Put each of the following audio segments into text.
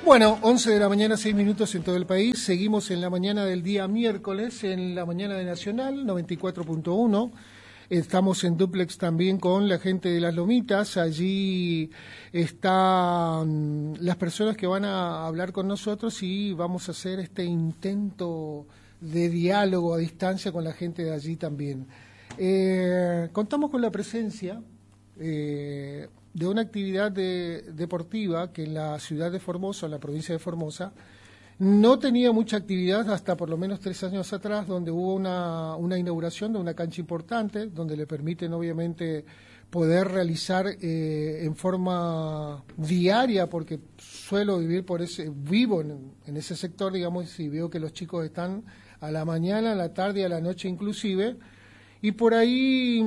Bueno, 11 de la mañana, 6 minutos en todo el país. Seguimos en la mañana del día miércoles, en la mañana de Nacional, 94.1. Estamos en dúplex también con la gente de Las Lomitas. Allí están las personas que van a hablar con nosotros y vamos a hacer este intento de diálogo a distancia con la gente de allí también. Contamos con la presencia de una actividad deportiva que en la ciudad de Formosa, en la provincia de Formosa, no tenía mucha actividad hasta por lo menos 3 años atrás, donde hubo una inauguración de una cancha importante, donde le permiten obviamente poder realizar en forma diaria, porque vivo en ese sector, digamos, y veo que los chicos están a la mañana, a la tarde, a la noche inclusive, y por ahí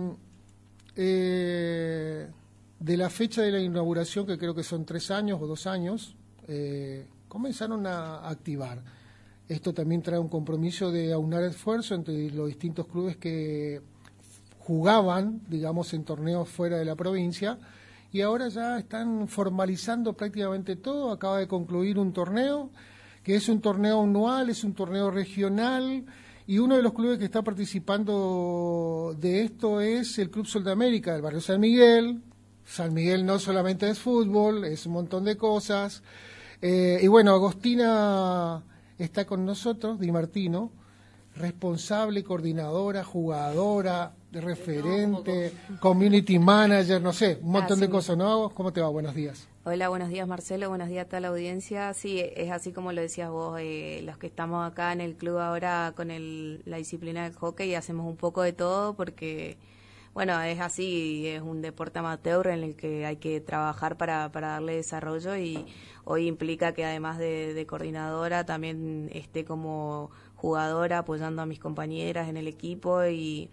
de la fecha de la inauguración, que creo que son 3 años o 2 años, comenzaron a activar. Esto también trae un compromiso de aunar esfuerzo entre los distintos clubes que jugaban, digamos, en torneos fuera de la provincia, y ahora ya están formalizando prácticamente todo. Acaba de concluir un torneo, que es un torneo anual, es un torneo regional, y uno de los clubes que está participando de esto es el Club Sol de América, del barrio San Miguel. San Miguel no solamente es fútbol, es un montón de cosas. Y bueno, Agostina está con nosotros, Di Martino, responsable, coordinadora, jugadora, referente, community manager, no sé, un montón de cosas, ¿no? ¿Cómo te va? Buenos días. Hola, buenos días Marcelo, buenos días a toda la audiencia. Sí, es así como lo decías vos, los que estamos acá en el club ahora con la disciplina del hockey hacemos un poco de todo porque... Bueno, es así, es un deporte amateur en el que hay que trabajar para darle desarrollo, y hoy implica que además de coordinadora también esté como jugadora apoyando a mis compañeras en el equipo y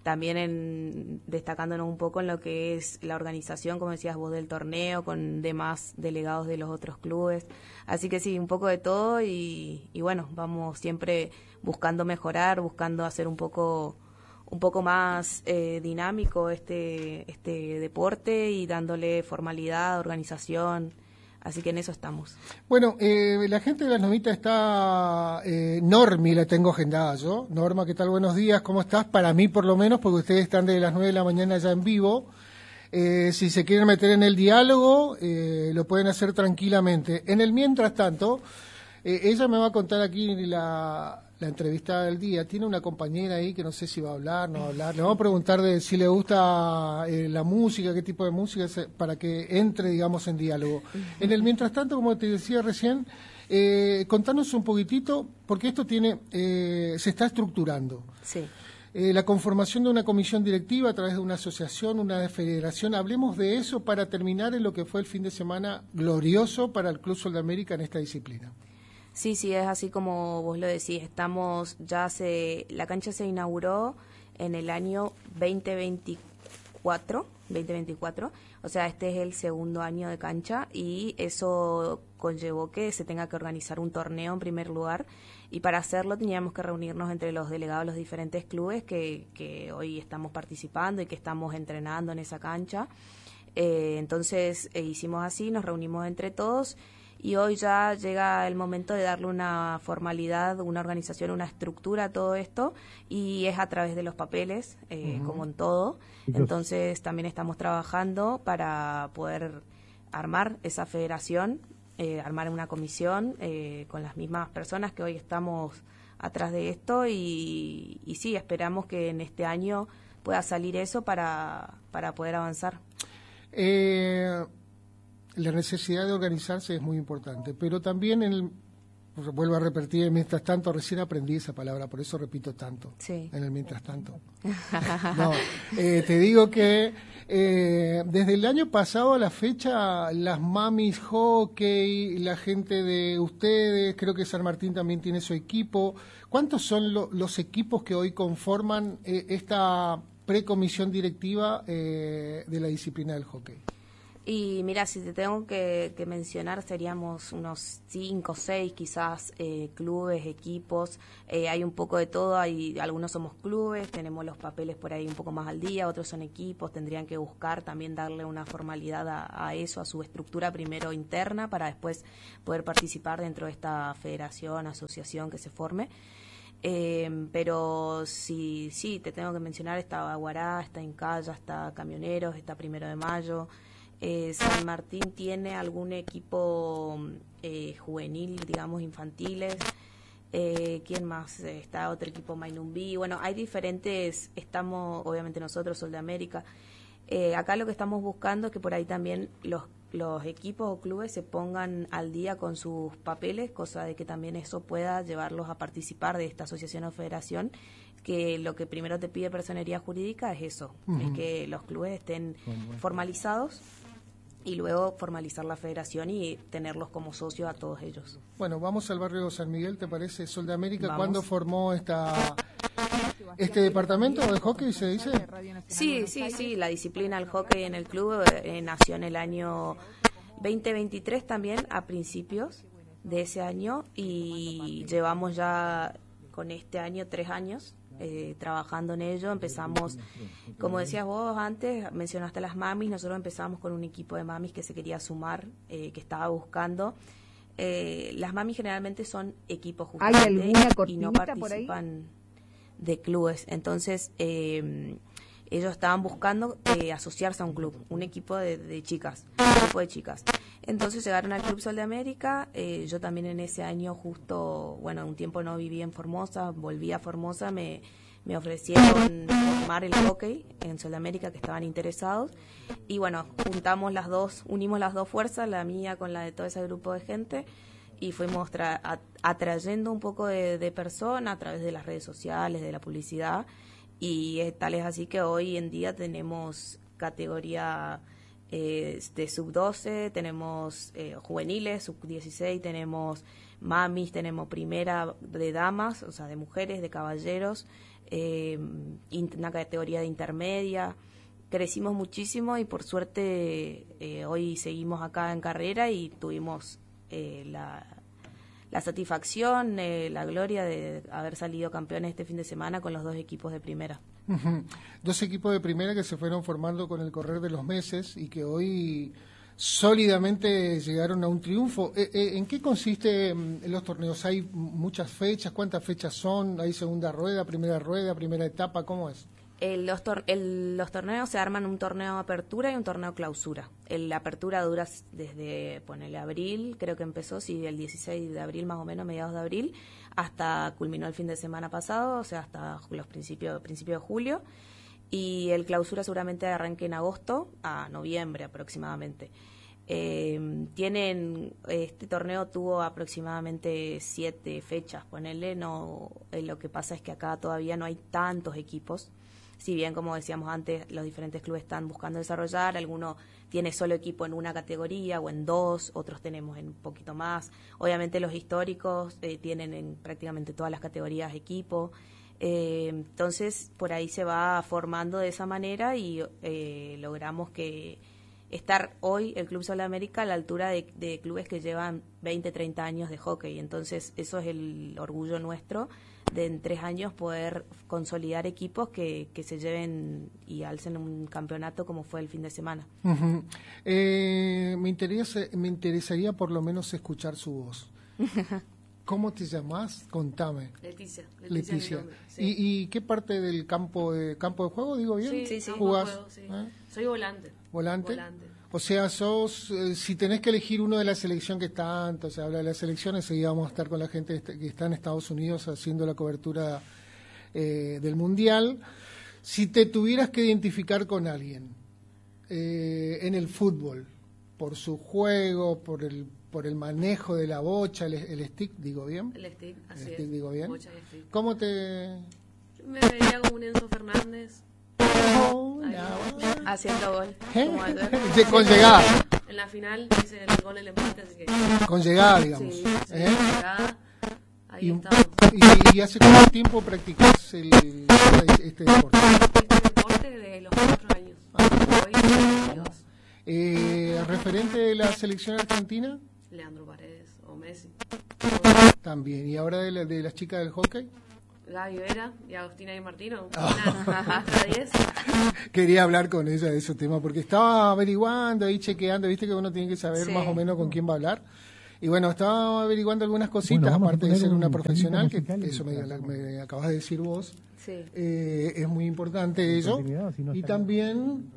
también destacándonos un poco en lo que es la organización, como decías vos, del torneo, con demás delegados de los otros clubes. Así que sí, un poco de todo y bueno, vamos siempre buscando mejorar, buscando hacer un poco más dinámico este deporte y dándole formalidad, organización, así que en eso estamos. Bueno, la gente de Las Lomitas está, Normi la tengo agendada yo. Norma, ¿qué tal? Buenos días, ¿cómo estás? Para mí por lo menos, porque ustedes están desde las 9 de la mañana ya en vivo. Si se quieren meter en el diálogo, lo pueden hacer tranquilamente. En el mientras tanto, ella me va a contar aquí la entrevista del día. Tiene una compañera ahí que no sé si va a hablar, no va a hablar. Le vamos a preguntar de si le gusta la música, qué tipo de música, para que entre, digamos, en diálogo. En el mientras tanto, como te decía recién, contanos un poquitito, porque esto se está estructurando. Sí. La conformación de una comisión directiva a través de una asociación, una federación. Hablemos de eso para terminar en lo que fue el fin de semana glorioso para el Club Sol de América en esta disciplina. Sí, es así como vos lo decís. La cancha se inauguró en el año 2024, o sea, este es el segundo año de cancha y eso conllevó que se tenga que organizar un torneo en primer lugar, y para hacerlo teníamos que reunirnos entre los delegados de los diferentes clubes que hoy estamos participando y que estamos entrenando en esa cancha. Entonces hicimos así, nos reunimos entre todos. Y hoy ya llega el momento de darle una formalidad, una organización, una estructura a todo esto, y es a través de los papeles, como en todo. Entonces también estamos trabajando para poder armar esa federación, armar una comisión con las mismas personas que hoy estamos atrás de esto, y sí, esperamos que en este año pueda salir eso para poder avanzar. La necesidad de organizarse es muy importante, pero también vuelvo a repetir, mientras tanto, recién aprendí esa palabra, por eso repito tanto, sí. En el mientras tanto. No, te digo que desde el año pasado a la fecha, las mamis hockey, la gente de ustedes, creo que San Martín también tiene su equipo. ¿Cuántos son los equipos que hoy conforman esta precomisión directiva de la disciplina del hockey? Y mira, si te tengo que mencionar, seríamos unos 5 o 6 quizás clubes, equipos, hay un poco de todo, algunos somos clubes, tenemos los papeles por ahí un poco más al día, otros son equipos, tendrían que buscar también darle una formalidad a eso, a su estructura primero interna, para después poder participar dentro de esta federación, asociación que se forme. Pero sí, te tengo que mencionar, está Baguará, está Incaya, está Camioneros, está 1 de Mayo. San Martín tiene algún equipo juvenil, digamos, infantiles. ¿Quién más? Está otro equipo Mainumbí. Bueno, hay diferentes, estamos, obviamente nosotros, Sol de América. Acá lo que estamos buscando es que por ahí también los equipos o clubes se pongan al día con sus papeles, cosa de que también eso pueda llevarlos a participar de esta asociación o federación, que lo que primero te pide personería jurídica es eso, es que los clubes estén formalizados y luego formalizar la federación y tenerlos como socios a todos ellos. Bueno, vamos al barrio San Miguel, ¿te parece? Sol de América, ¿cuándo formó este departamento de hockey, se dice? Sí, la disciplina del hockey en el club nació en el año 2023 también, a principios de ese año, y llevamos ya con este año 3 años trabajando en ello. Empezamos, como decías vos antes, mencionaste las mamis, nosotros empezamos con un equipo de mamis que se quería sumar, que estaba buscando. Las mamis generalmente son equipos justamente y no participan de clubes, entonces ellos estaban buscando asociarse a un club, un equipo de chicas, un grupo de chicas. Entonces llegaron al Club Sol de América. Yo también en ese año justo, bueno, un tiempo no viví en Formosa, volví a Formosa, me ofrecieron formar el hockey en Sol de América, que estaban interesados, y bueno, unimos las dos fuerzas, la mía con la de todo ese grupo de gente, y fuimos atrayendo un poco de personas a través de las redes sociales, de la publicidad, y tal es así que hoy en día tenemos categoría de sub-12, tenemos juveniles, sub-16, tenemos mamis, tenemos primera de damas, o sea, de mujeres, de caballeros, una categoría de intermedia. Crecimos muchísimo y por suerte hoy seguimos acá en carrera y tuvimos la satisfacción, la gloria de haber salido campeones este fin de semana con los 2 equipos de primera. 2 equipos de primera que se fueron formando con el correr de los meses y que hoy sólidamente llegaron a un triunfo. ¿En qué consiste los torneos? ¿Hay muchas fechas? ¿Cuántas fechas son? ¿Hay segunda rueda, primera etapa? ¿Cómo es? Los torneos se arman un torneo de apertura y un torneo clausura. La apertura dura desde, ponele, abril, creo que empezó, el 16 de abril más o menos, mediados de abril, hasta culminó el fin de semana pasado, o sea, hasta los principios de julio. Y el clausura seguramente arranque en agosto a noviembre aproximadamente. Este torneo tuvo aproximadamente 7 fechas, ponele, lo que pasa es que acá todavía no hay tantos equipos. Si bien, como decíamos antes, los diferentes clubes están buscando desarrollar, alguno tiene solo equipo en una categoría o en 2, otros tenemos en un poquito más. Obviamente los históricos tienen en prácticamente todas las categorías equipo. Entonces, por ahí se va formando de esa manera y logramos que estar hoy el Club Sol de América a la altura de clubes que llevan 20, 30 años de hockey. Entonces, eso es el orgullo nuestro, de en 3 años poder consolidar equipos que se lleven y alcen un campeonato como fue el fin de semana. Me interesaría por lo menos escuchar su voz. ¿Cómo te llamás? Contame. Leticia. Sí. ¿Y qué parte del campo de juego, digo bien? Sí, ¿Jugás? Juego, sí. Soy volante. ¿Volante? O sea, si tenés que elegir uno de la selección que está antes, se habla de las selecciones, seguí vamos a estar con la gente que está en Estados Unidos haciendo la cobertura del Mundial. Si te tuvieras que identificar con alguien en el fútbol, por su juego, por el manejo de la bocha, el stick, ¿digo bien? El stick, así el es. Stick, ¿digo bien? Bocha y stick. ¿Cómo te...? Me veía como un Enzo Fernández. Haciendo gol. Con llegada. En la final hice el gol del empate, así que... Con llegada, digamos. Sí, llegada. Ahí estamos. ¿Y hace cuánto tiempo practicas este deporte? Este deporte de los 4 años. Hoy 22. referente de la selección argentina. Leandro Paredes o Messi. También. ¿Y ahora de las chicas del hockey? Gaby Vera y Agostina Di Martino. Hasta 10. Quería hablar con ella de esos temas porque estaba averiguando y chequeando, viste que uno tiene que saber más o menos con quién va a hablar. Y bueno, estaba averiguando algunas cositas, aparte de ser una profesional, que eso me acabas de decir vos. Sí. Es muy importante eso. Y también...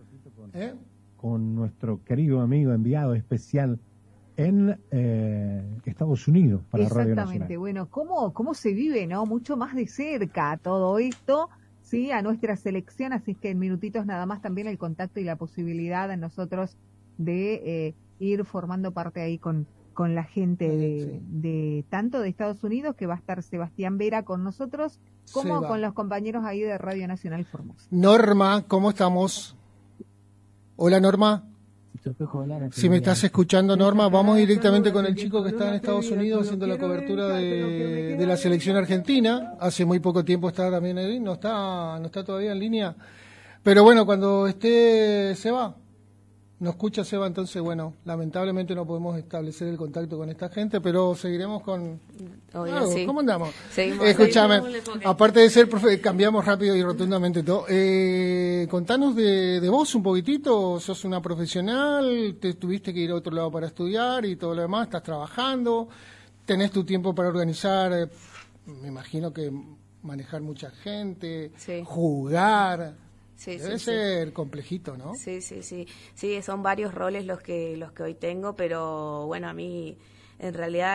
con nuestro querido amigo enviado especial en Estados Unidos para Radio Nacional. Exactamente. Bueno, ¿cómo se vive, no? Mucho más de cerca todo esto, sí, a nuestra selección, así que en minutitos nada más también el contacto y la posibilidad de nosotros de ir formando parte ahí con la gente de tanto de Estados Unidos, que va a estar Sebastián Vera con nosotros, como con los compañeros ahí de Radio Nacional Formosa. Norma, ¿cómo estamos? Hola, Norma. Si me estás escuchando, Norma, vamos directamente con el chico que está en Estados Unidos haciendo la cobertura de la selección argentina. Hace muy poco tiempo está también ahí, no está todavía en línea. Pero bueno, cuando esté Seba, no escucha Seba, entonces bueno, lamentablemente no podemos establecer el contacto con esta gente, pero seguiremos con... Sí. ¿Cómo andamos? Escúchame, aparte de ser profe, cambiamos rápido y rotundamente todo. Contanos de vos un poquitito, sos una profesional, te tuviste que ir a otro lado para estudiar y todo lo demás, estás trabajando, tenés tu tiempo para organizar, me imagino que manejar mucha gente, jugar... Debe ser complejito, ¿no? Sí, son varios roles los que hoy tengo, pero bueno, a mí en realidad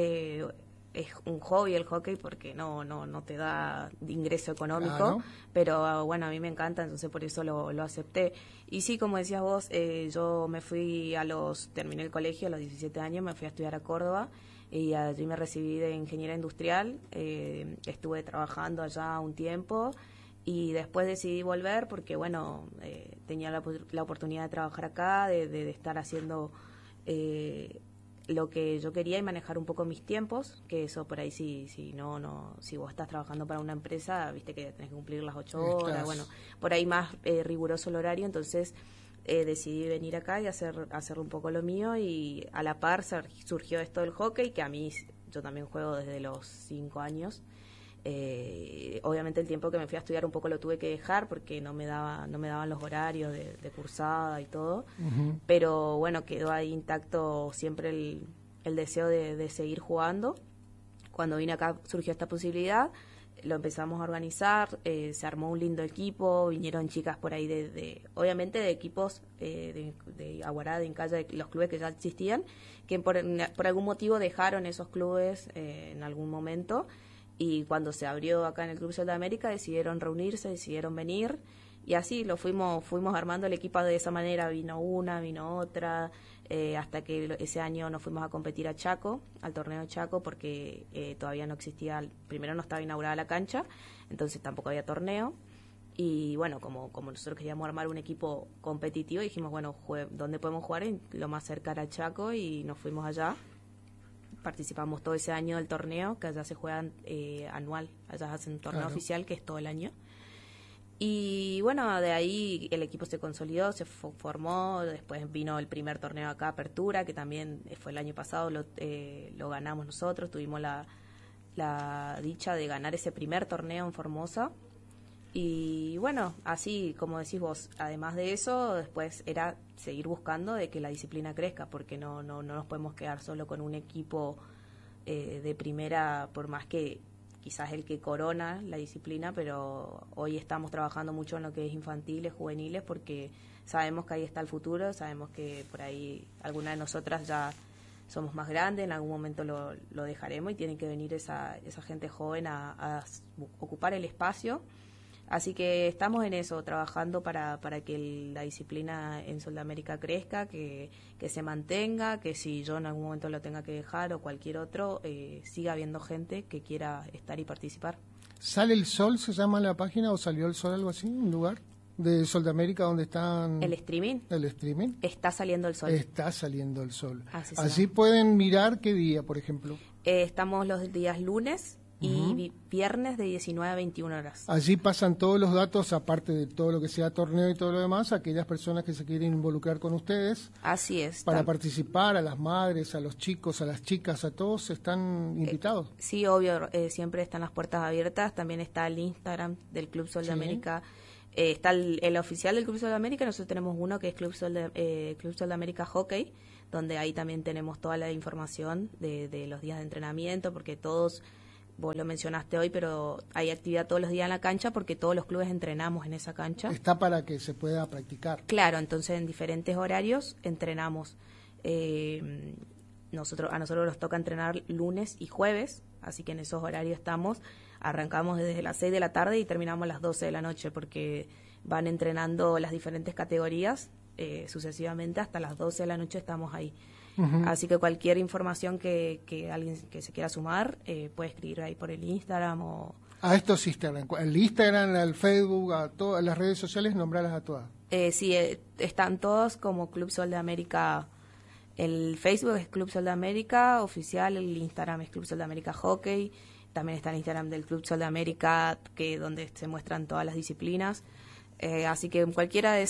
es un hobby el hockey porque no te da ingreso económico, pero bueno, a mí me encanta, entonces por eso lo acepté. Y sí, como decías vos, yo me fui terminé el colegio a los 17 años, me fui a estudiar a Córdoba y allí me recibí de ingeniera industrial, estuve trabajando allá un tiempo. Y después decidí volver porque, bueno, tenía la oportunidad de trabajar acá, de estar haciendo lo que yo quería y manejar un poco mis tiempos, que eso por ahí si vos estás trabajando para una empresa, viste que tenés que cumplir las 8 horas, bueno, por ahí más riguroso el horario, entonces decidí venir acá y hacer un poco lo mío y a la par surgió esto del hockey, que a mí, yo también juego desde los 5 años. Obviamente el tiempo que me fui a estudiar un poco lo tuve que dejar porque no me daban los horarios de cursada y todo, pero bueno, quedó ahí intacto siempre el deseo de seguir jugando. Cuando vine acá surgió esta posibilidad, lo empezamos a organizar, se armó un lindo equipo, vinieron chicas por ahí obviamente de equipos de Aguará, de Incaya, de los clubes que ya existían, que por algún motivo dejaron esos clubes en algún momento. Y cuando se abrió acá en el Club Sol de América decidieron reunirse, decidieron venir y así lo fuimos armando el equipo de esa manera, vino una, vino otra, hasta que ese año nos fuimos a competir a Chaco, al torneo de Chaco, porque todavía no existía, primero no estaba inaugurada la cancha, entonces tampoco había torneo y bueno, como nosotros queríamos armar un equipo competitivo dijimos, bueno, ¿dónde podemos jugar? Lo más cerca era Chaco y nos fuimos allá. Participamos todo ese año del torneo, que allá se juega anual, allá hacen un torneo oficial que es todo el año. Y bueno, de ahí el equipo se consolidó, se formó, después vino el primer torneo acá, Apertura, que también fue el año pasado, lo ganamos nosotros, tuvimos la dicha de ganar ese primer torneo en Formosa. Y bueno, así como decís vos, además de eso, después era seguir buscando de que la disciplina crezca, porque no nos podemos quedar solo con un equipo de primera, por más que quizás el que corona la disciplina, pero hoy estamos trabajando mucho en lo que es infantiles, juveniles, porque sabemos que ahí está el futuro, sabemos que por ahí alguna de nosotras ya somos más grandes, en algún momento lo dejaremos y tiene que venir esa gente joven a ocupar el espacio. Así que estamos en eso, trabajando para que la disciplina en Sol de América crezca, que se mantenga, que si yo en algún momento lo tenga que dejar o cualquier otro, siga habiendo gente que quiera estar y participar. ¿Sale el Sol, se llama la página, o salió el Sol, algo así, un lugar de Sol de América donde están... ¿El streaming? El streaming. Está saliendo el Sol. Está saliendo el Sol. Así pueden mirar qué día, por ejemplo. Estamos los días lunes y viernes de 19 a 21 horas. Allí pasan todos los datos, aparte de todo lo que sea torneo y todo lo demás, a aquellas personas que se quieren involucrar con ustedes. Así es. Para participar, a las madres, a los chicos, a las chicas, a todos están invitados. Sí, obvio, siempre están las puertas abiertas. También está el Instagram del Club Sol de América. Está el oficial del Club Sol de América. Nosotros tenemos uno que es Club Sol de América Hockey, donde ahí también tenemos toda la información de los días de entrenamiento, porque todos... Vos lo mencionaste hoy, pero hay actividad todos los días en la cancha porque todos los clubes entrenamos en esa cancha. Está para que se pueda practicar. Claro, entonces en diferentes horarios entrenamos. A nosotros nos toca entrenar lunes y jueves, así que en esos horarios estamos. Arrancamos desde las 6 de la tarde y terminamos a las 12 de la noche porque van entrenando las diferentes categorías sucesivamente hasta las 12 de la noche estamos ahí. Así que cualquier información que alguien que se quiera sumar puede escribir ahí por el Instagram o... A estos Instagram, el Instagram, el Facebook, a todas las redes sociales, nombrarlas a todas. Sí, están todos como Club Sol de América. El Facebook es Club Sol de América oficial, el Instagram es Club Sol de América Hockey, también está el Instagram del Club Sol de América, donde se muestran todas las disciplinas. Así que en cualquiera de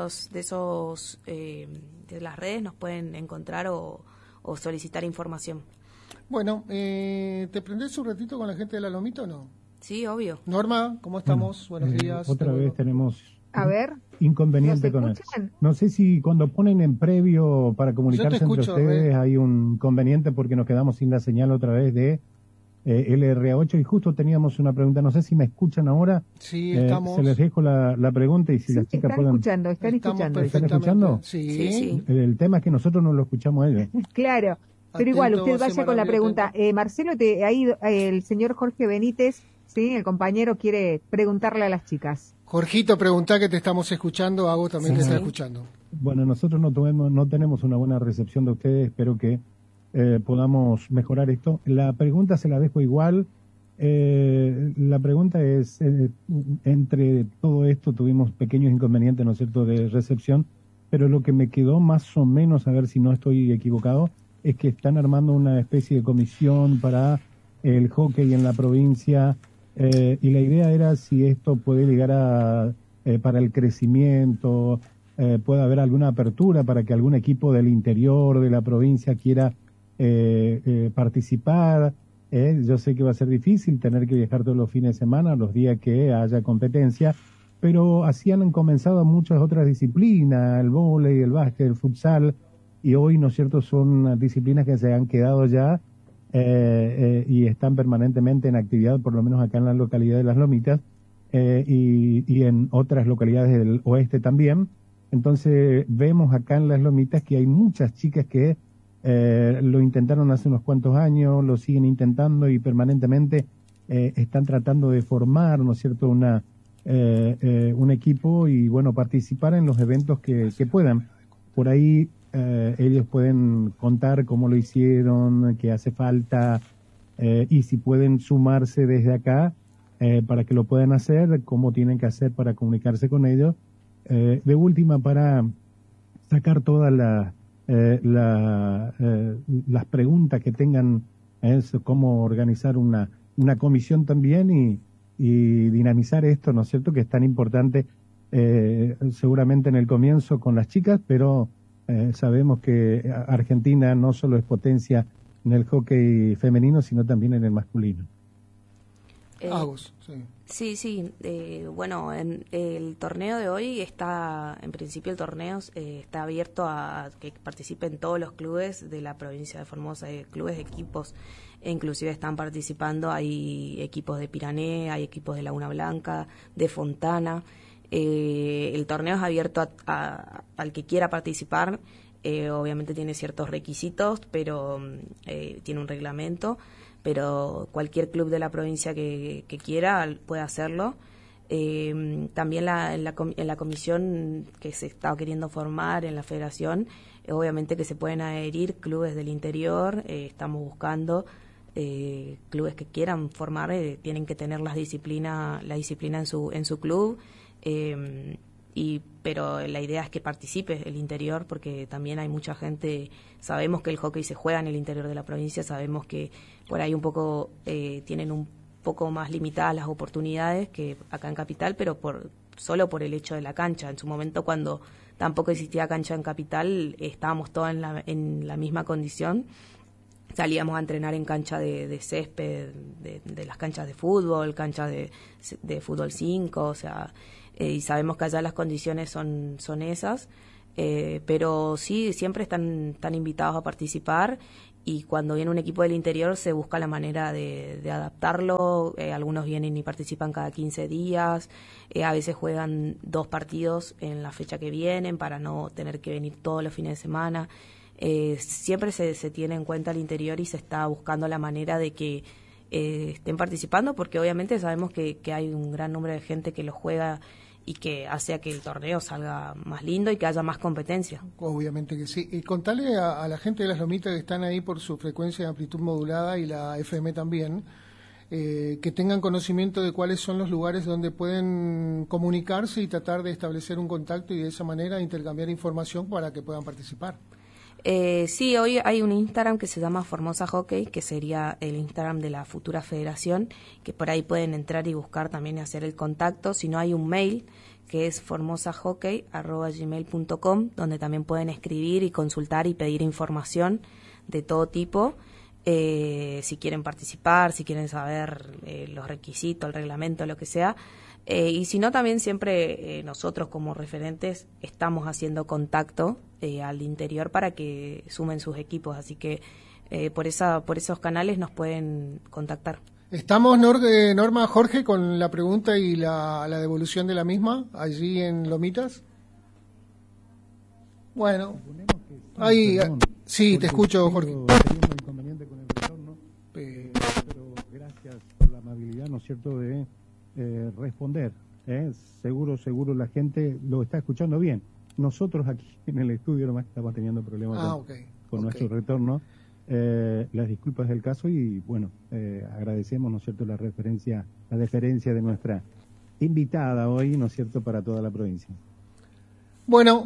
las redes nos pueden encontrar o solicitar información. Bueno, ¿te prendés un ratito con la gente de La Lomita o no? Sí, obvio. Norma, ¿cómo estamos? Buenos días. Otra vez tenemos inconveniente con eso. No sé si cuando ponen en previo para comunicarse entre ustedes hay un inconveniente porque nos quedamos sin la señal otra vez de LRA8 y justo teníamos una pregunta, no sé si me escuchan ahora. Sí, estamos. Se les dejo la pregunta y si las chicas pueden... Están escuchando. ¿Están escuchando? Sí. El tema es que nosotros no lo escuchamos a ellos. Claro, pero igual usted vaya con la pregunta. Marcelo, el señor Jorge Benítez, sí, el compañero quiere preguntarle a las chicas. Jorgito, pregunta que te estamos escuchando, Hago también te está escuchando. Bueno, nosotros no tenemos una buena recepción de ustedes, espero que podamos mejorar esto. La pregunta se la dejo igual. La pregunta es, entre todo esto tuvimos pequeños inconvenientes, ¿no es cierto?, de recepción, pero lo que me quedó más o menos, a ver si no estoy equivocado, es que están armando una especie de comisión para el hockey en la provincia, y la idea era si esto puede llegar para el crecimiento, puede haber alguna apertura para que algún equipo del interior de la provincia quiera participar. Yo sé que va a ser difícil tener que viajar todos los fines de semana, los días que haya competencia, pero así han comenzado muchas otras disciplinas, el vóley, el básquet, el futsal, y hoy, ¿no es cierto?, son disciplinas que se han quedado ya y están permanentemente en actividad, por lo menos acá en la localidad de Las Lomitas y en otras localidades del oeste también. Entonces vemos acá en Las Lomitas que hay muchas chicas que lo intentaron hace unos cuantos años, lo siguen intentando y permanentemente están tratando de formar, ¿no es cierto?, un equipo y, bueno, participar en los eventos que puedan. Por ahí ellos pueden contar cómo lo hicieron, qué hace falta y si pueden sumarse desde acá para que lo puedan hacer, cómo tienen que hacer para comunicarse con ellos. De última, para sacar todas las preguntas que tengan, cómo organizar una comisión también y dinamizar esto, ¿no es cierto?, que es tan importante seguramente en el comienzo con las chicas, pero sabemos que Argentina no solo es potencia en el hockey femenino, sino también en el masculino. Sí. Bueno, en el torneo de hoy en principio el torneo está abierto a que participen todos los clubes de la provincia de Formosa, clubes de equipos, e inclusive están participando, hay equipos de Pirané, hay equipos de Laguna Blanca, de Fontana. El torneo es abierto al que quiera participar, obviamente tiene ciertos requisitos, pero tiene un reglamento, pero cualquier club de la provincia que quiera puede hacerlo. También en la comisión que se está queriendo formar en la federación, obviamente que se pueden adherir clubes del interior, estamos buscando clubes que quieran formar, tienen que tener la disciplina en su club, pero la idea es que participe el interior, porque también hay mucha gente, sabemos que el hockey se juega en el interior de la provincia, sabemos que por ahí un poco tienen un poco más limitadas las oportunidades que acá en Capital, pero solo por el hecho de la cancha. En su momento, cuando tampoco existía cancha en Capital, estábamos todos en la misma condición. Salíamos a entrenar en cancha de césped, de las canchas de fútbol, canchas de fútbol 5, o sea, y sabemos que allá las condiciones son esas, pero sí, siempre están invitados a participar, y cuando viene un equipo del interior se busca la manera de adaptarlo. Algunos vienen y participan cada 15 días, a veces juegan 2 partidos en la fecha que vienen para no tener que venir todos los fines de semana. Siempre se tiene en cuenta el interior y se está buscando la manera de que estén participando, porque obviamente sabemos que hay un gran número de gente que lo juega y que hace a que el torneo salga más lindo y que haya más competencia. Obviamente que sí. Y contale a la gente de las Lomitas que están ahí por su frecuencia de amplitud modulada y la FM también, que tengan conocimiento de cuáles son los lugares donde pueden comunicarse y tratar de establecer un contacto y de esa manera intercambiar información para que puedan participar. Sí, hoy hay un Instagram que se llama Formosa Hockey, que sería el Instagram de la futura federación, que por ahí pueden entrar y buscar también y hacer el contacto. Si no, hay un mail que es formosahockey@gmail.com, donde también pueden escribir y consultar y pedir información de todo tipo, si quieren participar, si quieren saber los requisitos, el reglamento, lo que sea. Y si no, también siempre nosotros como referentes estamos haciendo contacto al interior para que sumen sus equipos, así que por esos canales nos pueden contactar. Estamos, Norma, Jorge, con la pregunta y la devolución de la misma, allí en Lomitas. Bueno, ahí, sí, te escucho, Jorge. Tenemos inconveniente con el retorno, pero gracias por la amabilidad, ¿no es cierto?, de responder. Seguro la gente lo está escuchando bien. Nosotros aquí en el estudio nomás estamos teniendo problemas con nuestro retorno. Las disculpas del caso y bueno, agradecemos, ¿no es cierto?, la deferencia de nuestra invitada hoy, ¿no es cierto?, para toda la provincia. Bueno,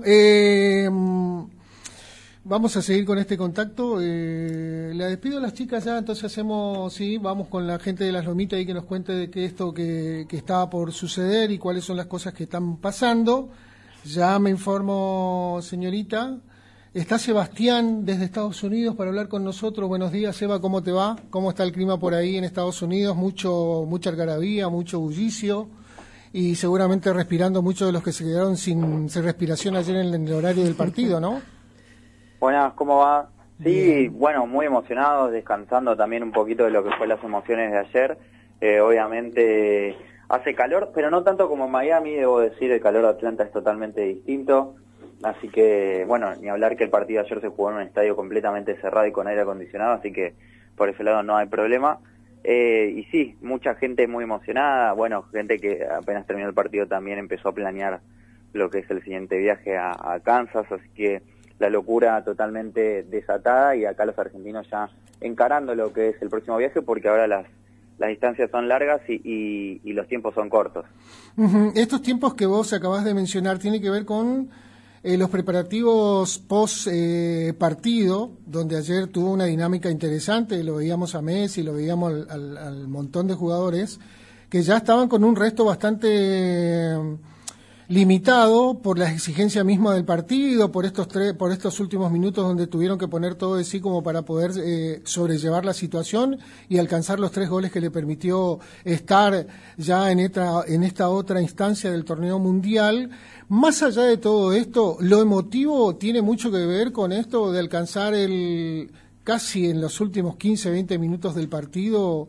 vamos a seguir con este contacto. La despido a las chicas ya, entonces vamos con la gente de las Lomitas y que nos cuente de qué esto que está por suceder y cuáles son las cosas que están pasando. Ya me informo, señorita. Está Sebastián desde Estados Unidos para hablar con nosotros. Buenos días, Seba, ¿cómo te va? ¿Cómo está el clima por ahí en Estados Unidos? Mucha algarabía, mucho bullicio y seguramente respirando muchos de los que se quedaron sin respiración ayer en el horario del partido, ¿no? Buenas, ¿cómo va? Sí, Bien. Bueno, muy emocionados, descansando también un poquito de lo que fue las emociones de ayer. Obviamente hace calor, pero no tanto como en Miami, debo decir, el calor de Atlanta es totalmente distinto. Así que, bueno, ni hablar que el partido de ayer se jugó en un estadio completamente cerrado y con aire acondicionado, así que por ese lado no hay problema. Y sí, mucha gente muy emocionada, bueno, gente que apenas terminó el partido también empezó a planear lo que es el siguiente viaje a Kansas, así que la locura totalmente desatada y acá los argentinos ya encarando lo que es el próximo viaje porque ahora las distancias son largas y los tiempos son cortos. Estos tiempos que vos acabás de mencionar tienen que ver con los preparativos post partido, donde ayer tuvo una dinámica interesante, lo veíamos a Messi, lo veíamos al montón de jugadores que ya estaban con un resto bastante limitado por la exigencia misma del partido, por estos últimos minutos donde tuvieron que poner todo de sí como para poder sobrellevar la situación y alcanzar los 3 goles que le permitió estar ya en esta otra instancia del torneo mundial. Más allá de todo esto, lo emotivo tiene mucho que ver con esto de alcanzar casi en los últimos 15-20 minutos del partido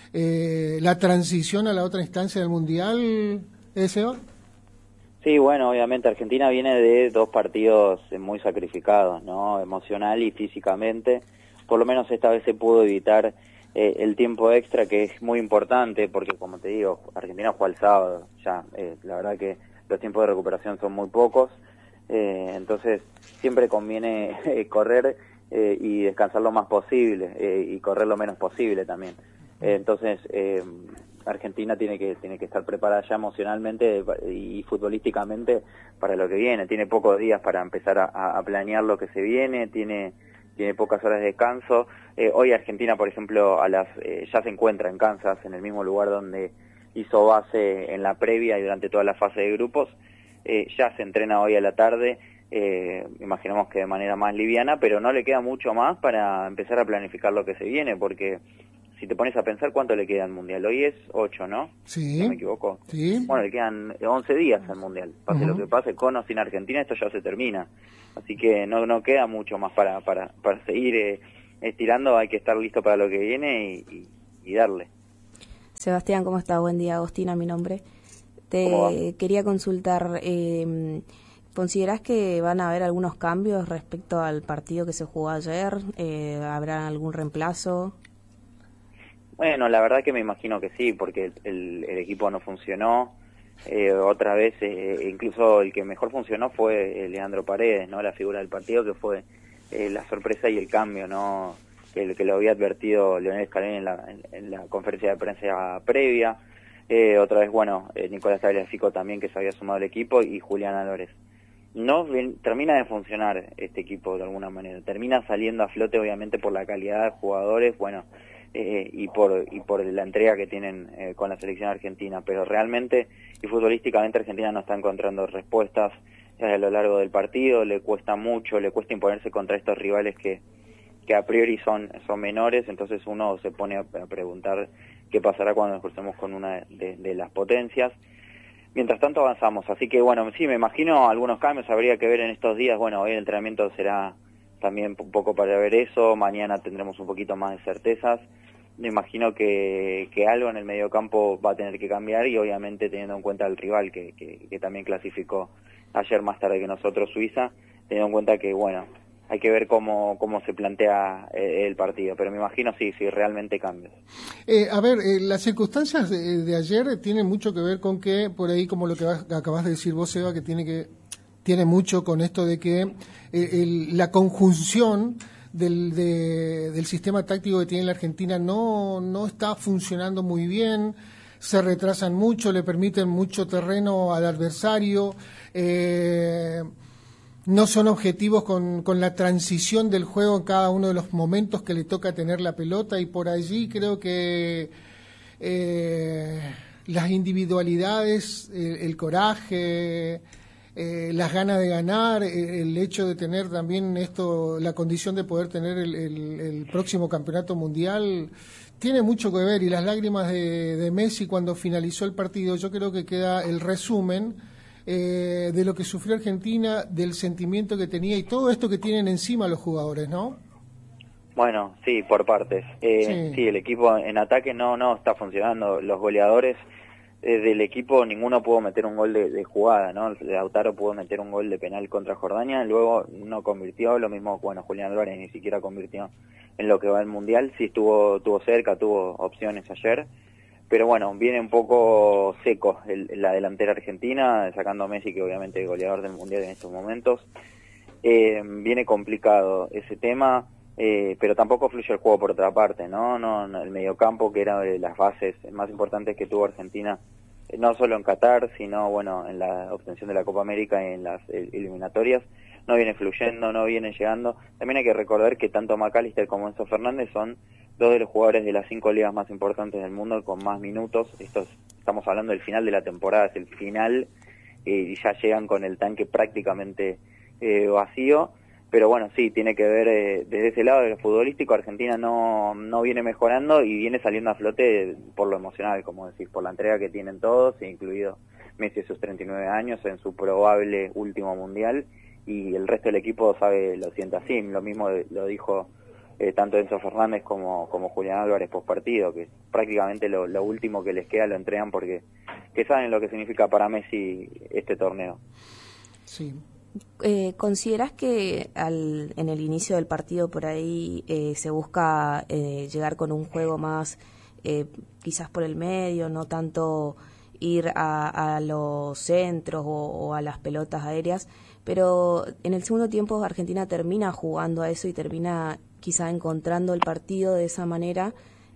la transición a la otra instancia del mundial, Seba. Sí, bueno, obviamente Argentina viene de 2 partidos muy sacrificados, ¿no? Emocional y físicamente. Por lo menos esta vez se pudo evitar el tiempo extra, que es muy importante, porque como te digo, Argentina juega el sábado, ya, la verdad que los tiempos de recuperación son muy pocos, entonces siempre conviene correr y descansar lo más posible y correr lo menos posible también. Entonces, Argentina tiene que estar preparada ya emocionalmente y futbolísticamente para lo que viene. Tiene pocos días para empezar a planear lo que se viene, tiene pocas horas de descanso. Hoy Argentina, por ejemplo, ya se encuentra en Kansas, en el mismo lugar donde hizo base en la previa y durante toda la fase de grupos. Ya se entrena hoy a la tarde, imaginamos que de manera más liviana, pero no le queda mucho más para empezar a planificar lo que se viene, porque si te pones a pensar cuánto le queda al Mundial, hoy es 8, ¿no? Sí. Si no me equivoco. Sí. Bueno, le quedan 11 días al Mundial. Pase lo que pase, con o sin Argentina, esto ya se termina. Así que no queda mucho más para seguir estirando, hay que estar listo para lo que viene y darle. Sebastián, ¿cómo estás? Buen día, Agostina, mi nombre. Te quería consultar, ¿considerás que van a haber algunos cambios respecto al partido que se jugó ayer? ¿Habrá algún reemplazo? Bueno, la verdad que me imagino que sí, porque el equipo no funcionó. Otra vez, incluso el que mejor funcionó fue Leandro Paredes, ¿no? La figura del partido, que fue la sorpresa y el cambio, ¿no? Que lo había advertido Leonel Scaloni en la conferencia de prensa previa. Otra vez, bueno, Nicolás Tagliafico también, que se había sumado al equipo, y Julián Álvarez. Termina de funcionar este equipo de alguna manera. Termina saliendo a flote, obviamente, por la calidad de jugadores, bueno, y por la entrega que tienen con la selección argentina. Pero realmente y futbolísticamente Argentina no está encontrando respuestas a lo largo del partido. Le cuesta mucho, le cuesta imponerse contra estos rivales que a priori son menores. Entonces uno se pone a preguntar qué pasará cuando nos crucemos con una de las potencias. Mientras tanto avanzamos, así que bueno, sí, me imagino algunos cambios, habría que ver en estos días. Bueno, hoy el entrenamiento será también un poco para ver eso, mañana tendremos un poquito más de certezas. Me imagino que algo en el mediocampo va a tener que cambiar, y obviamente teniendo en cuenta el rival que también clasificó ayer más tarde que nosotros, Suiza, teniendo en cuenta que, bueno, hay que ver cómo se plantea el partido, pero me imagino sí realmente cambios. A ver, las circunstancias de ayer tienen mucho que ver con que, por ahí, como lo que acabas de decir vos, Eva, que tiene mucho con esto de que la conjunción del sistema táctico que tiene la Argentina no está funcionando muy bien, se retrasan mucho, le permiten mucho terreno al adversario, no son objetivos con la transición del juego en cada uno de los momentos que le toca tener la pelota, y por allí creo que las individualidades, el coraje, las ganas de ganar, el hecho de tener también la condición de poder tener el próximo campeonato mundial, tiene mucho que ver. Y las lágrimas de Messi cuando finalizó el partido, yo creo que queda el resumen de lo que sufrió Argentina, del sentimiento que tenía y todo esto que tienen encima los jugadores, ¿no? Bueno, sí, por partes. Sí, el equipo en ataque no está funcionando. Los goleadores del equipo, ninguno pudo meter un gol de jugada, ¿no? Lautaro pudo meter un gol de penal contra Jordania, luego no convirtió. Lo mismo, bueno, Julián Álvarez ni siquiera convirtió en lo que va el Mundial. Sí estuvo cerca, tuvo opciones ayer, pero bueno, viene un poco seco la delantera argentina, sacando a Messi, que obviamente es goleador del Mundial en estos momentos. Viene complicado ese tema, pero tampoco fluye el juego por otra parte, ¿no? El mediocampo, que era de las bases más importantes que tuvo Argentina, no solo en Qatar, sino bueno, en la obtención de la Copa América y en las eliminatorias, no viene fluyendo, no viene llegando. También hay que recordar que tanto McAllister como Enzo Fernández son dos de los jugadores de las 5 ligas más importantes del mundo con más minutos. Estamos hablando del final de la temporada, es el final, y ya llegan con el tanque prácticamente vacío. Pero bueno, sí, tiene que ver desde ese lado, del futbolístico. Argentina no viene mejorando y viene saliendo a flote por lo emocional, como decís, por la entrega que tienen todos, incluido Messi a sus 39 años en su probable último mundial, y el resto del equipo lo siente así. Lo mismo lo dijo tanto Enzo Fernández como Julián Álvarez post partido, que prácticamente lo último que les queda lo entregan porque saben lo que significa para Messi este torneo. Sí. ¿Considerás que en el inicio del partido por ahí se busca llegar con un juego más quizás por el medio, no tanto ir a los centros o a las pelotas aéreas, pero en el segundo tiempo Argentina termina jugando a eso y termina quizá encontrando el partido de esa manera,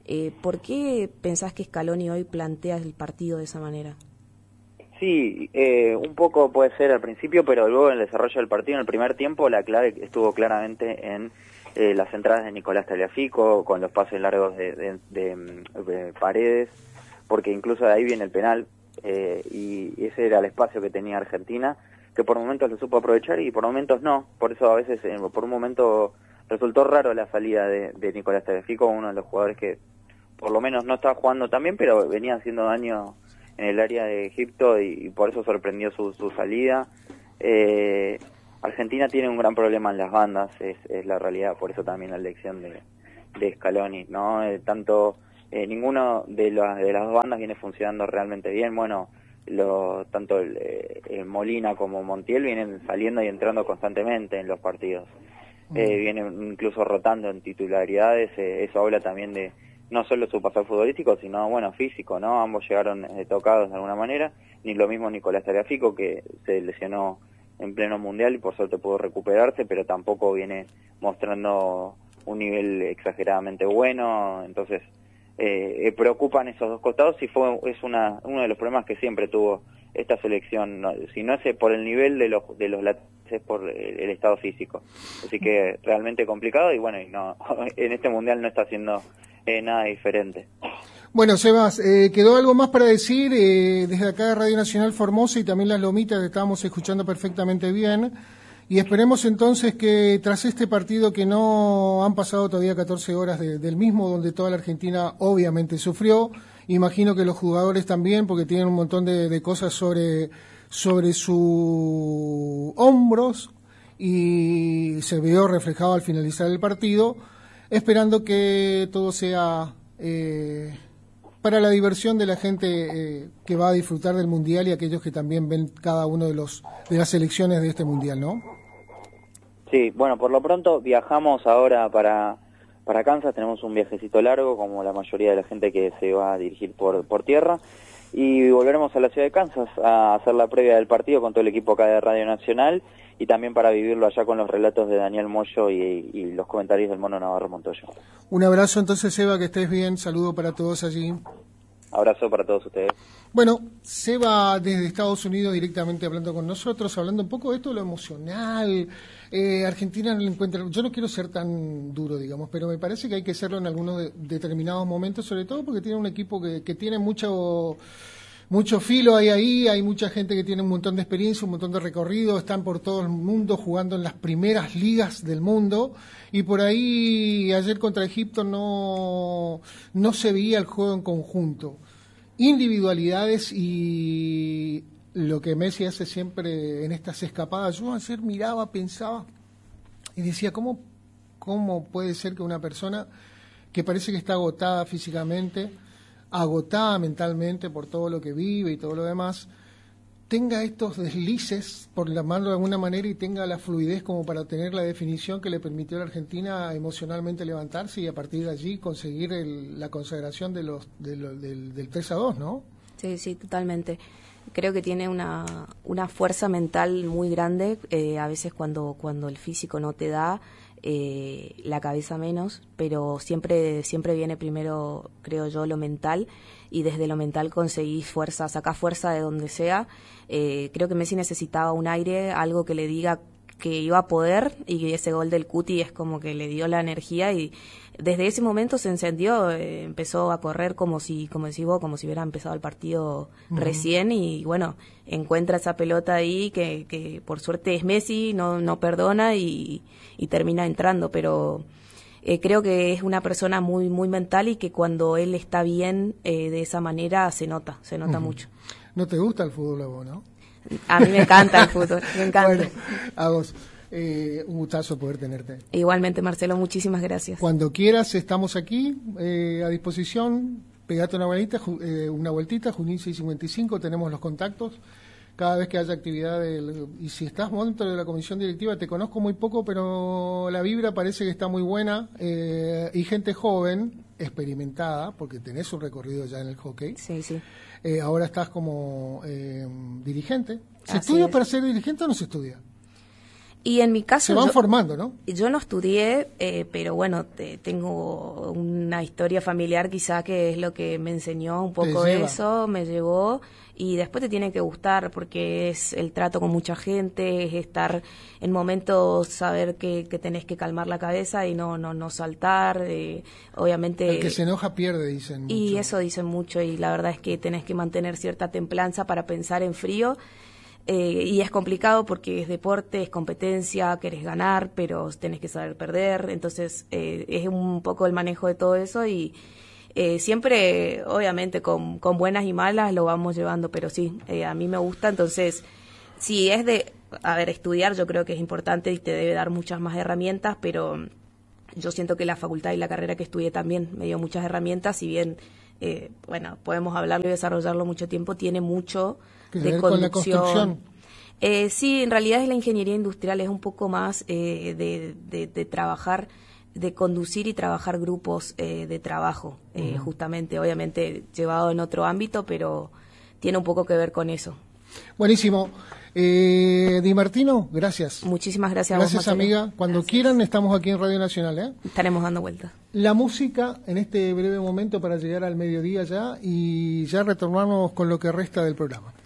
¿Por qué pensás que Scaloni hoy plantea el partido de esa manera? Sí, un poco puede ser al principio, pero luego en el desarrollo del partido, en el primer tiempo, la clave estuvo claramente en las entradas de Nicolás Tagliafico, con los pases largos de Paredes, porque incluso de ahí viene el penal, y ese era el espacio que tenía Argentina, que por momentos lo supo aprovechar y por momentos no. Por eso a veces, por un momento, resultó raro la salida de Nicolás Tagliafico, uno de los jugadores que por lo menos no estaba jugando tan bien, pero venía haciendo daño en el área de Egipto y por eso sorprendió su salida. Argentina tiene un gran problema en las bandas, es la realidad, por eso también la elección de Scaloni, ¿no? Ninguno de las dos bandas viene funcionando realmente bien. Bueno, tanto el Molina como Montiel vienen saliendo y entrando constantemente en los partidos. Vienen incluso rotando en titularidades, eso habla también de no solo su pasado futbolístico, sino, bueno, físico, ¿no? Ambos llegaron tocados de alguna manera, ni lo mismo Nicolás Tagliafico, que se lesionó en pleno mundial y por suerte pudo recuperarse, pero tampoco viene mostrando un nivel exageradamente bueno. Entonces preocupan esos dos costados y es uno de los problemas que siempre tuvo esta selección, ¿no? Si no es por el nivel de los laterales, es por el estado físico, así que realmente complicado y bueno, en este mundial no está haciendo nada diferente. Bueno, Sebas, ¿quedó algo más para decir? Desde acá de Radio Nacional Formosa y también Las Lomitas te estábamos escuchando perfectamente bien. Y esperemos entonces que tras este partido, que no han pasado todavía 14 horas del mismo, donde toda la Argentina obviamente sufrió, imagino que los jugadores también, porque tienen un montón de cosas sobre sus hombros, y se vio reflejado al finalizar el partido, esperando que todo sea para la diversión de la gente que va a disfrutar del Mundial y aquellos que también ven cada uno de las selecciones de este Mundial, ¿no? Sí, bueno, por lo pronto viajamos ahora para Kansas, tenemos un viajecito largo, como la mayoría de la gente que se va a dirigir por tierra, y volveremos a la ciudad de Kansas a hacer la previa del partido con todo el equipo acá de Radio Nacional, y también para vivirlo allá con los relatos de Daniel Moyo y los comentarios del Mono Navarro Montoya. Un abrazo entonces, Seba, que estés bien, saludo para todos allí. Abrazo para todos ustedes. Bueno, Seba desde Estados Unidos directamente hablando con nosotros, hablando un poco de esto, lo emocional. Argentina no le encuentra, yo no quiero ser tan duro, digamos, pero me parece que hay que serlo en algunos determinados momentos, sobre todo porque tiene un equipo que tiene mucho filo ahí, hay mucha gente que tiene un montón de experiencia, un montón de recorrido, están por todo el mundo jugando en las primeras ligas del mundo, y por ahí ayer contra Egipto no se veía el juego en conjunto. Individualidades y lo que Messi hace siempre en estas escapadas. Yo ayer miraba, pensaba y decía, ¿cómo puede ser que una persona que parece que está agotada físicamente, agotada mentalmente por todo lo que vive y todo lo demás, tenga estos deslices, por llamarlo de alguna manera, y tenga la fluidez como para tener la definición que le permitió a la Argentina emocionalmente levantarse y a partir de allí conseguir la consagración del 3-2, ¿no? Sí, totalmente. Creo que tiene una fuerza mental muy grande, a veces cuando el físico no te da, la cabeza menos, pero siempre viene primero, creo yo, lo mental, y desde lo mental conseguís fuerza, sacás fuerza de donde sea. Creo que Messi necesitaba un aire, algo que le diga que iba a poder, y ese gol del Cuti es como que le dio la energía y desde ese momento se encendió, empezó a correr como decís vos, como si hubiera empezado el partido recién, y bueno, encuentra esa pelota ahí que por suerte es Messi, no perdona y termina entrando, pero creo que es una persona muy muy mental y que cuando él está bien de esa manera se nota mucho. ¿No te gusta el fútbol a vos, no? A mí me encanta el fútbol, me encanta. Bueno, a vos, un gustazo poder tenerte. Igualmente, Marcelo, muchísimas gracias. Cuando quieras, estamos aquí a disposición. Pegate una vueltita, Junín 655, tenemos los contactos. Cada vez que haya actividad, y si estás dentro de la comisión directiva, te conozco muy poco, pero la vibra parece que está muy buena, y gente joven, experimentada, porque tenés un recorrido ya en el hockey. Sí. Ahora estás como dirigente. ¿Se Así estudia es. para ser dirigente o no se estudia? Y en mi caso... Se van formando, ¿no? Yo no estudié, pero bueno, tengo una historia familiar quizá que es lo que me enseñó un poco eso, me llevó, y después te tiene que gustar porque es el trato con mucha gente, es estar en momentos, saber que tenés que calmar la cabeza y no saltar, obviamente... El que se enoja pierde, dicen mucho. Y eso dicen mucho, y la verdad es que tenés que mantener cierta templanza para pensar en frío. Y es complicado porque es deporte, es competencia, querés ganar, pero tenés que saber perder, entonces es un poco el manejo de todo eso y siempre, obviamente, con buenas y malas lo vamos llevando, pero sí, a mí me gusta, entonces, si es estudiar yo creo que es importante y te debe dar muchas más herramientas, pero yo siento que la facultad y la carrera que estudié también me dio muchas herramientas, si bien, podemos hablarlo y desarrollarlo mucho tiempo, tiene mucho de con la construcción. Sí, en realidad es la ingeniería industrial, es un poco más de trabajar, de conducir y trabajar grupos de trabajo, justamente, obviamente llevado en otro ámbito, pero tiene un poco que ver con eso. Buenísimo. Di Martino, gracias. Muchísimas gracias a vos, Gracias, amiga. Cuando quieran, estamos aquí en Radio Nacional. Estaremos dando vueltas. La música en este breve momento para llegar al mediodía ya y ya retornarnos con lo que resta del programa.